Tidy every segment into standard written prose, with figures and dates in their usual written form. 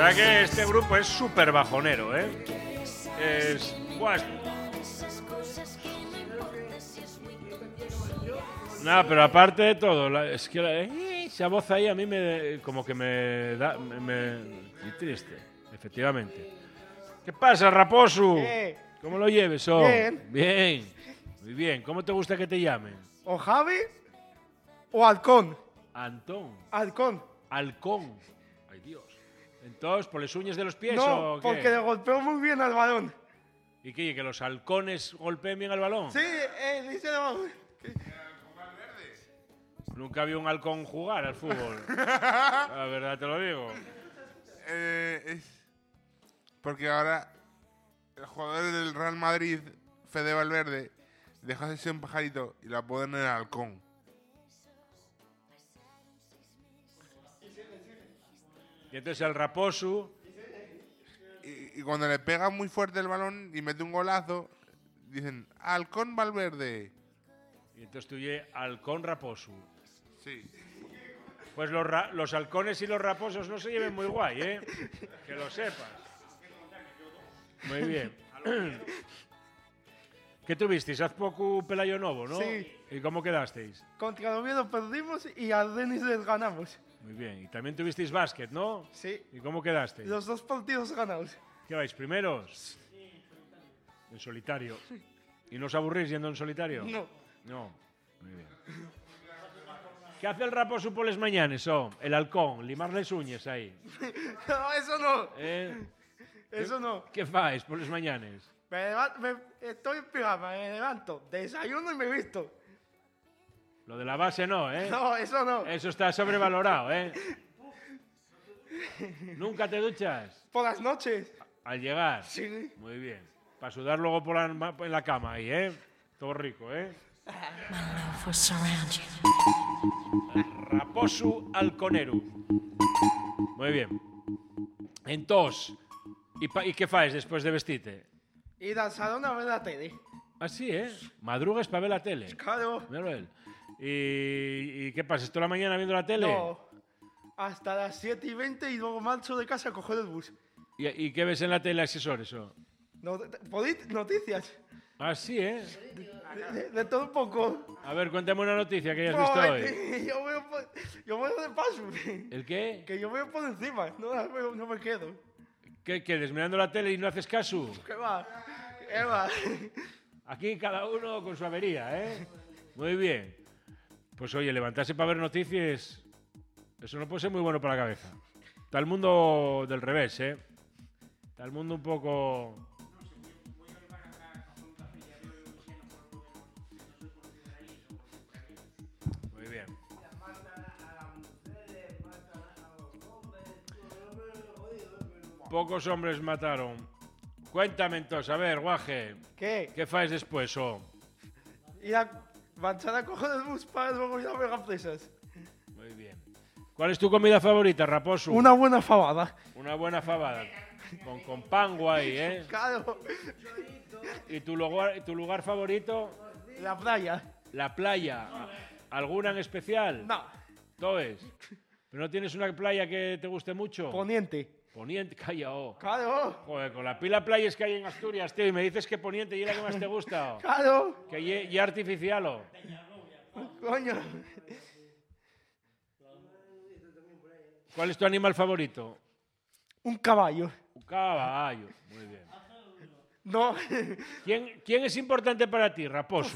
verdad que este grupo es súper bajonero, ¿eh? Es... Buah, nada, pero aparte de todo, es que esa voz ahí a mí como que me da... muy triste, efectivamente. ¿Qué pasa, Raposo? ¿Qué? ¿Cómo lo lleves, oh? Bien. Bien. Muy bien. ¿Cómo te gusta que te llamen? ¿O Javi o Halcón? Antón. Halcón. Halcón. Ay, Dios. Entonces, ¿por las uñas de los pies No, o qué? porque le golpeó muy bien al balón. ¿Y qué? ¿Que los halcones golpeen bien al balón? Sí, dice no. Nunca vi un halcón jugar al fútbol. La verdad te lo digo. Es porque ahora el jugador del Real Madrid, Fede Valverde, dejó de ser un pajarito y la ponen en el halcón. Y entonces el Raposo... Y cuando le pega muy fuerte el balón y mete un golazo, dicen, halcón Valverde. Y entonces tú oye halcón Raposo. Sí. Pues los halcones y los raposos no se lleven muy guay, ¿eh? Que lo sepas. Muy bien. ¿Qué tuvisteis? Haz poco Pelayo Novo, ¿no? Sí. ¿Y cómo quedasteis? Contra el Oviedo perdimos y al Denis les ganamos. Muy bien. Y también tuvisteis básquet, ¿no? Sí. ¿Y cómo quedasteis? Los 2 partidos ganados. ¿Qué vais, primeros? En solitario. ¿Y no os aburrís yendo en solitario? No. No. Muy bien. ¿Qué hace el Raposo por las mañanas? El halcón, limar las uñas ahí. No, eso no. ¿Eh? Eso no. ¿Qué fáis por las mañanas? Estoy en pijama, me levanto, desayuno y me visto. Lo de la base no, ¿eh? No, eso no. Eso está sobrevalorado, ¿eh? ¿Nunca te duchas? Por las noches. Al llegar. Sí. Muy bien. Para sudar luego en la cama ahí, ¿eh? Todo rico, ¿eh? Raposo halconero. Muy bien. Entonces, ¿y qué faes después de vestirte? Ir al salón a ver la tele. Así, ¿eh? Madrugas para ver la tele. Claro. Míralo él. ¿Y qué pasa? ¿Toda la mañana viendo la tele? No. Hasta las 7:20 y luego marcho de casa a coger el bus. ¿Y qué ves en la tele a esas horas? Noticias. Así, ¿eh? De todo un poco. A ver, cuéntame una noticia que hayas visto hoy. Yo veo de paso. ¿El qué? Que yo veo por encima. No me quedo. ¿Qué quedes mirando la tele y no haces caso? ¿Qué va? ¿Qué va? Aquí cada uno con su avería, ¿eh? Muy bien. Pues oye, levantarse para ver noticias, eso no puede ser muy bueno para la cabeza. Está el mundo del revés, ¿eh? Está el mundo un poco... Muy bien. Pocos hombres mataron. Cuéntame entonces, a ver, guaje. ¿Qué faes después, Ir a marchar a coger el bus para luego ir a ver a presas. Muy bien. ¿Cuál es tu comida favorita, Raposo? Una buena fabada. Una buena fabada. Con pan guay, ¿eh? Claro. ¿Y tu lugar favorito? La playa. La playa. ¿Alguna en especial? No. ¿Toes? ¿Pero no tienes una playa que te guste mucho? Poniente. Poniente, calla, Claro. Joder, con la pila playas que hay en Asturias, tío, y me dices que Poniente y es la que más te gusta. Claro. Que y artificial, Coño. ¿Cuál es tu animal favorito? Un caballo. Un caballo. Muy bien. No. ¿Quién es importante para ti, Raposo?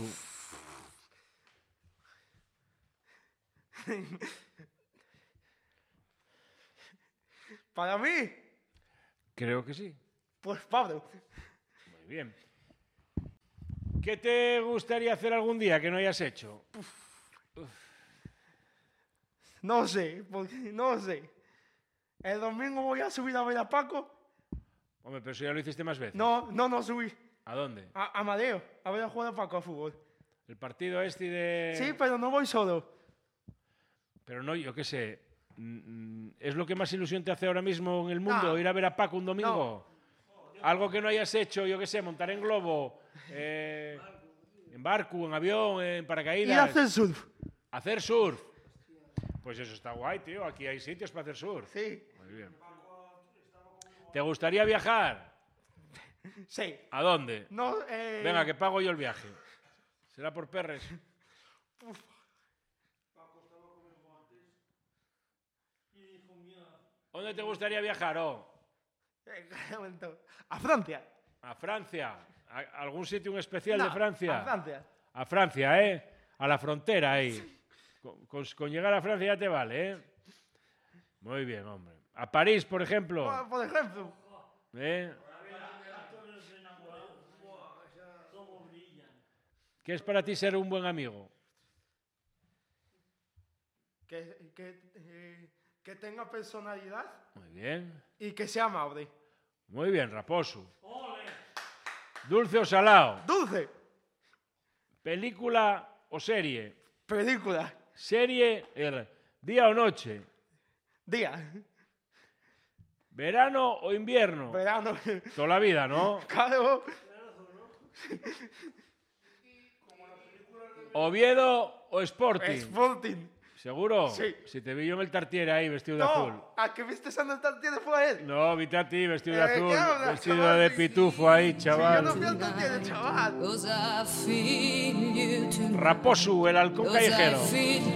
¿Para mí? Creo que sí. Pues Pablo. Muy bien. ¿Qué te gustaría hacer algún día que no hayas hecho? No sé, no sé. El domingo voy a subir a ver a Paco. Hombre, pero eso ya lo hiciste más veces. No subí. ¿A dónde? A Amadeo, a ver a jugar a Paco a fútbol. El partido este de... Sí, pero no voy solo. Pero no, yo qué sé. ¿Es lo que más ilusión te hace ahora mismo en el mundo? ¿Ir a ver a Paco un domingo? Algo que no hayas hecho, yo qué sé, montar en globo, en barco, en avión, en paracaídas. Ir a hacer surf. ¿Hacer surf? Pues eso está guay, tío. Aquí hay sitios para hacer surf. Sí. Muy bien. ¿Te gustaría viajar? Sí. ¿A dónde? No, Venga, que pago yo el viaje. ¿Será por perres? ¿Dónde te gustaría viajar, un momento. A Francia. ¿A Francia? ¿A algún sitio en especial de Francia? A Francia. A Francia, ¿eh? A la frontera ahí. Con llegar a Francia ya te vale, ¿eh? Muy bien, hombre. ¿A París, por ejemplo? Por ejemplo. ¿Eh? ¿Qué es para ti ser un buen amigo? Que tenga personalidad Muy bien. y que sea amable. Muy bien, Raposo. ¿Dulce o salado? Dulce. ¿Película o serie? Película. ¿Serie, día o noche? Día. ¿Verano o invierno? Verano. Toda la vida, ¿no? Claro. ¿Oviedo o Sporting? Sporting. ¿Seguro? Sí. Si te vi yo en el Tartiere ahí vestido de azul. No, a que viste esa nota tiene fue él. No, viste a ti vestido de ¿qué azul, hablas, vestido chaval? de pitufo ahí, Yo chaval. no fui al Tartiere, chaval. Raposo, el halcón callejero.